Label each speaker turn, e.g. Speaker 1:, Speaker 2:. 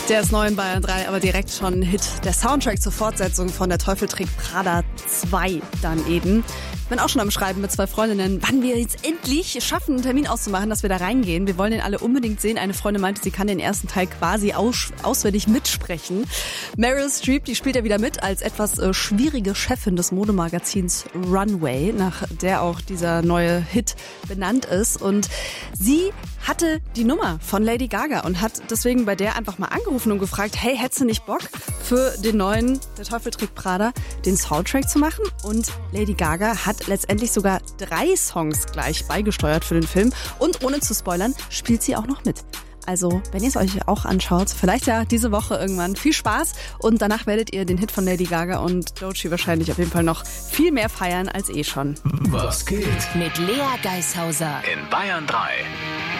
Speaker 1: Der ist neu in Bayern 3, aber direkt schon ein Hit. Der Soundtrack zur Fortsetzung von Der Teufel trägt Prada 2 dann eben. Ich bin auch schon am Schreiben mit 2 Freundinnen, wann wir jetzt endlich schaffen, einen Termin auszumachen, dass wir da reingehen. Wir wollen den alle unbedingt sehen. Eine Freundin meinte, sie kann den ersten Teil quasi auswendig mitsprechen. Meryl Streep, die spielt ja wieder mit als etwas schwierige Chefin des Modemagazins Runway, nach der auch dieser neue Hit benannt ist. Und sie hatte die Nummer von Lady Gaga und hat deswegen bei der einfach mal angerufen und gefragt, hey, hättest du nicht Bock für den neuen Der Teufel trägt Prada den Soundtrack zu machen? Und Lady Gaga hat letztendlich sogar 3 Songs gleich beigesteuert für den Film und ohne zu spoilern, spielt sie auch noch mit. Also, wenn ihr es euch auch anschaut, vielleicht ja diese Woche irgendwann. Viel Spaß und danach werdet ihr den Hit von Lady Gaga und Doechii wahrscheinlich auf jeden Fall noch viel mehr feiern als eh schon.
Speaker 2: Was geht?
Speaker 3: Mit Lea Geishauser
Speaker 2: In Bayern 3.